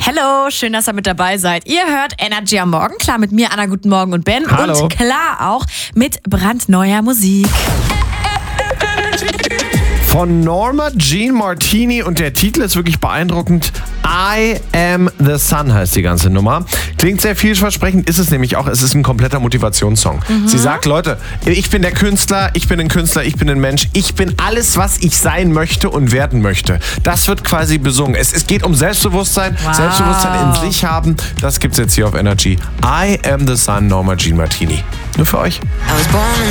Hello, schön, dass ihr mit dabei seid. Ihr hört Energy am Morgen, klar mit mir, Anna, guten Morgen und Ben. Hallo. Und klar auch mit brandneuer Musik. Von Norma Jean Martini und der Titel ist wirklich beeindruckend. I Am the Sun heißt die ganze Nummer. Klingt sehr vielversprechend, ist es nämlich auch. Es ist ein kompletter Motivationssong. Sie sagt, Leute, ich bin der Künstler, ich bin ein Künstler, ich bin ein Mensch. Ich bin alles, was ich sein möchte und werden möchte. Das wird quasi besungen. Es geht um Selbstbewusstsein, Wow. Selbstbewusstsein in sich haben. Das gibt's jetzt hier auf Energy. I Am the Sun, Norma Jean Martini. Nur für euch.